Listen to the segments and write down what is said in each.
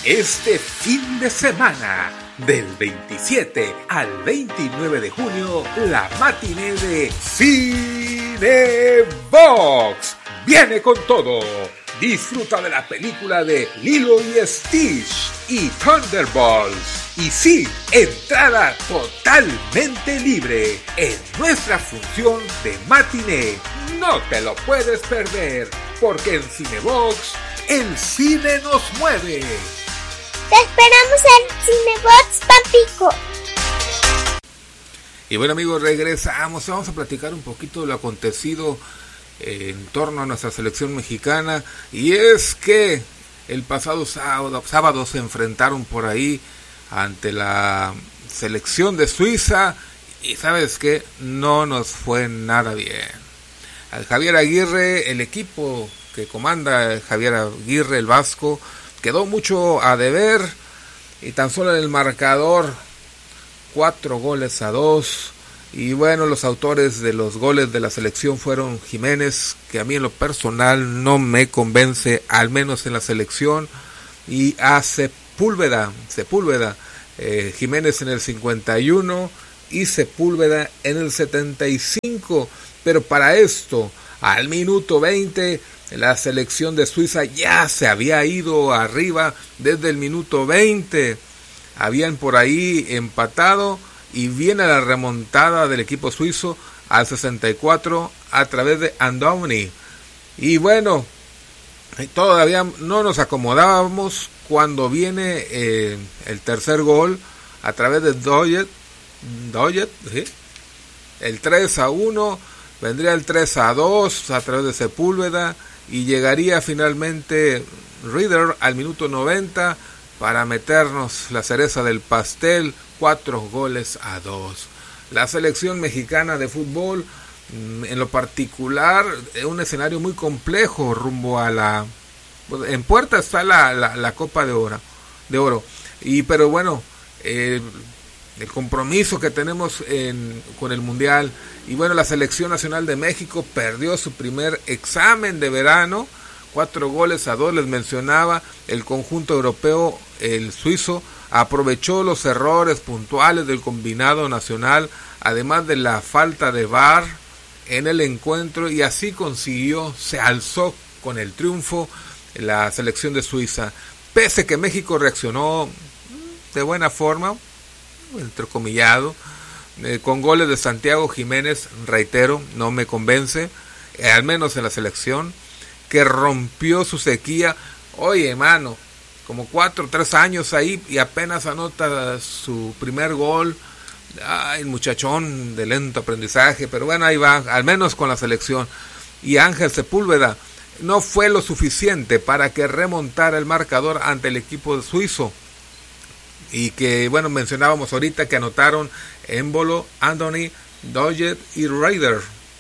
Este fin de semana, del 27 al 29 de junio, la matiné de Cinebox viene con todo. Disfruta de la película de Lilo y Stitch y Thunderbolts. Y sí, entrada totalmente libre en nuestra función de matiné. No te lo puedes perder, porque en Cinebox el cine nos mueve. Te esperamos en Cinebox Tampico. Y bueno, amigos, regresamos. Vamos a platicar un poquito de lo acontecido en torno a nuestra selección mexicana. Y es que el pasado sábado se enfrentaron por ahí ante la selección de Suiza. Y ¿sabes qué? No nos fue nada bien. Al Javier Aguirre, el equipo que comanda Javier Aguirre, el vasco, quedó mucho a deber, y tan solo en el marcador 4-2. Y bueno, los autores de los goles de la selección fueron Jiménez, que a mí en lo personal no me convence, al menos en la selección, y a Sepúlveda, Jiménez en el 51 y Sepúlveda en el 75. Pero para esto, al minuto 20, la selección de Suiza ya se había ido arriba desde el minuto 20. Habían por ahí empatado y viene la remontada del equipo suizo al 64 a través de Andoni. Y bueno, todavía no nos acomodábamos cuando viene el tercer gol a través de Doyet, ¿sí? El 3-1, vendría el 3-2 a través de Sepúlveda, y llegaría finalmente Rieder al minuto 90 para meternos la cereza del pastel, 4-2. La selección mexicana de fútbol, en lo particular, es un escenario muy complejo rumbo a la... En puerta está la Copa de Oro. Pero bueno, el compromiso que tenemos con el Mundial. Y bueno, la selección nacional de México perdió su primer examen de verano, 4-2. Les mencionaba, el conjunto europeo, el suizo, aprovechó los errores puntuales del combinado nacional, además de la falta de VAR en el encuentro, y así se alzó con el triunfo la selección de Suiza. Pese que México reaccionó de buena forma, entrecomillado, con goles de Santiago Jiménez, reitero, no me convence, al menos en la selección, que rompió su sequía. Oye, mano, como 3 años ahí y apenas anota su primer gol. Ay, muchachón de lento aprendizaje, pero bueno, ahí va, al menos con la selección. Y Ángel Sepúlveda no fue lo suficiente para que remontara el marcador ante el equipo suizo. Y que, bueno, mencionábamos ahorita que anotaron Embolo, Andoni, Doyet y Rieder.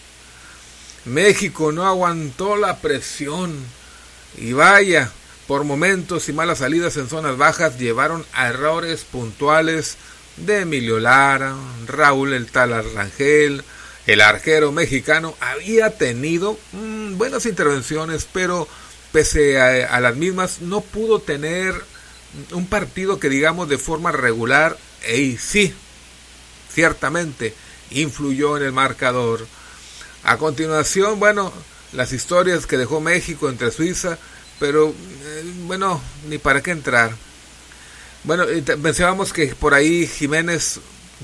México no aguantó la presión. Y vaya, por momentos y malas salidas en zonas bajas llevaron a errores puntuales de Emilio Lara, Raúl el Tala Rangel. El arquero mexicano había tenido buenas intervenciones, pero pese a las mismas no pudo tener un partido que digamos de forma regular, y sí, ciertamente influyó en el marcador. A continuación, bueno, las historias que dejó México entre Suiza, pero bueno, ni para qué entrar. Bueno, pensábamos que por ahí Jiménez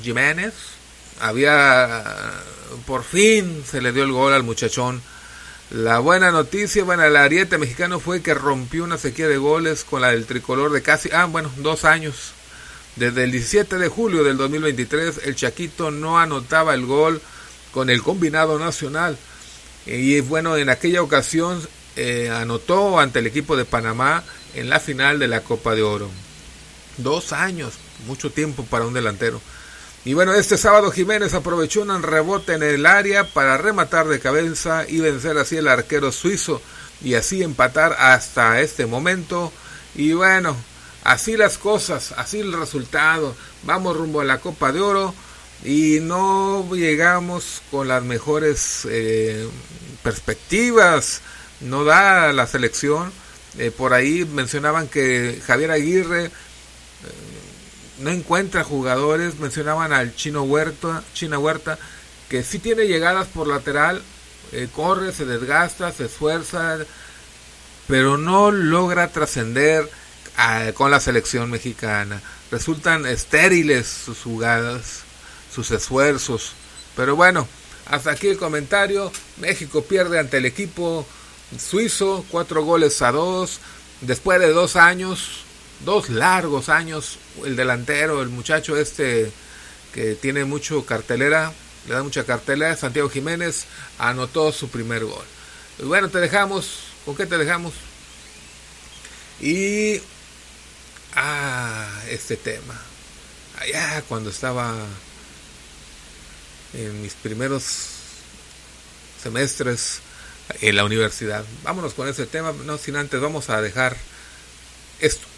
por fin se le dio el gol al muchachón. La buena noticia, el ariete mexicano fue que rompió una sequía de goles con la del tricolor de casi 2 años. Desde el 17 de julio del 2023, el Chaquito no anotaba el gol con el combinado nacional. Y bueno, en aquella ocasión anotó ante el equipo de Panamá en la final de la Copa de Oro. 2 años, mucho tiempo para un delantero. Y bueno, este sábado Jiménez aprovechó un rebote en el área para rematar de cabeza y vencer así al arquero suizo, y así empatar hasta este momento. Y bueno, así las cosas, así el resultado. Vamos rumbo a la Copa de Oro y no llegamos con las mejores perspectivas. No da la selección. Por ahí mencionaban que Javier Aguirre no encuentra jugadores. Mencionaban al China Huerta, que sí tiene llegadas por lateral, corre, se desgasta, se esfuerza, pero no logra trascender con la selección mexicana. Resultan estériles sus jugadas, sus esfuerzos. Pero bueno, hasta aquí el comentario. México pierde ante el equipo suizo 4-2, después de 2 años, 2 largos años. El delantero, el muchacho que tiene mucho cartelera, le da mucha cartelera, Santiago Jiménez, anotó su primer gol. Y bueno, te dejamos. ¿Con qué te dejamos? Y este tema, allá cuando estaba en mis primeros semestres en la universidad. Vámonos con ese tema, no sin antes vamos a dejar esto.